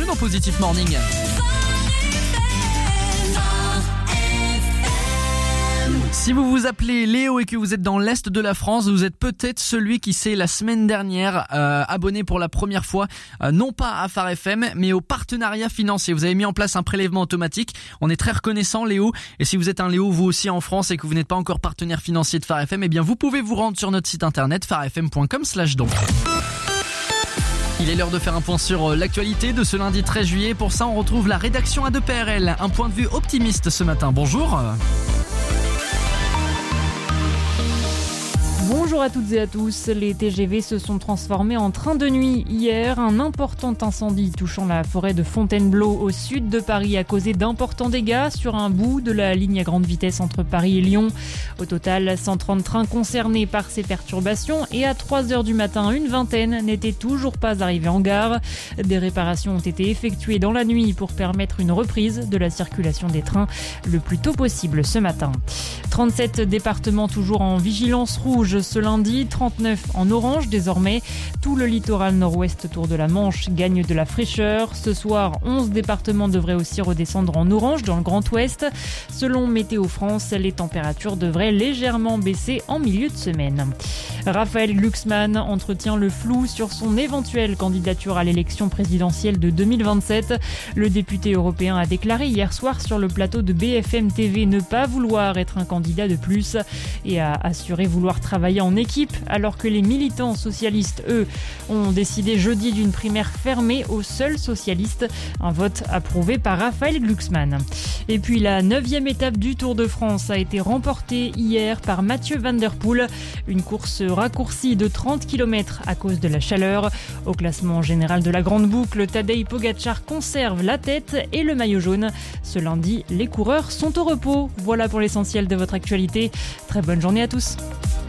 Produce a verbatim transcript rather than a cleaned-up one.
bienvenue dans Positive Morning. Si vous vous appelez Léo et que vous êtes dans l'Est de la France, vous êtes peut-être celui qui s'est la semaine dernière euh, abonné pour la première fois, euh, non pas à Phare F M, mais au partenariat financier. Vous avez mis en place un prélèvement automatique. On est très reconnaissant, Léo. Et si vous êtes un Léo, vous aussi en France, et que vous n'êtes pas encore partenaire financier de Phare F M, eh bien vous pouvez vous rendre sur notre site internet phare f m point com slash don. Il est l'heure de faire un point sur l'actualité de ce lundi treize juillet. Pour ça, on retrouve la rédaction A deux P R L. Un point de vue optimiste ce matin. Bonjour. Bonjour à toutes et à tous. Les T G V se sont transformés en train de nuit hier. Un important incendie touchant la forêt de Fontainebleau au sud de Paris a causé d'importants dégâts sur un bout de la ligne à grande vitesse entre Paris et Lyon. Au total, cent trente trains concernés par ces perturbations et à trois heures du matin, une vingtaine n'étaient toujours pas arrivés en gare. Des réparations ont été effectuées dans la nuit pour permettre une reprise de la circulation des trains le plus tôt possible ce matin. trente-sept départements toujours en vigilance rouge ce lundi, trente-neuf en orange désormais. Tout le littoral nord-ouest autour de la Manche gagne de la fraîcheur. Ce soir, onze départements devraient aussi redescendre en orange dans le Grand Ouest. Selon Météo France, les températures devraient légèrement baisser en milieu de semaine. Raphaël Glucksmann entretient le flou sur son éventuelle candidature à l'élection présidentielle de deux mille vingt-sept. Le député européen a déclaré hier soir sur le plateau de B F M T V ne pas vouloir être un candidat de plus et a assuré vouloir travailler en équipe, alors que les militants socialistes, eux, ont décidé jeudi d'une primaire fermée aux seuls socialistes. Un vote approuvé par Raphaël Glucksmann. Et puis la neuvième étape du Tour de France a été remportée hier par Mathieu Van Der Poel. Une course raccourcie de trente kilomètres à cause de la chaleur. Au classement général de la Grande Boucle, Tadej Pogačar conserve la tête et le maillot jaune. Ce lundi, les coureurs sont au repos. Voilà pour l'essentiel de votre actualité. Très bonne journée à tous.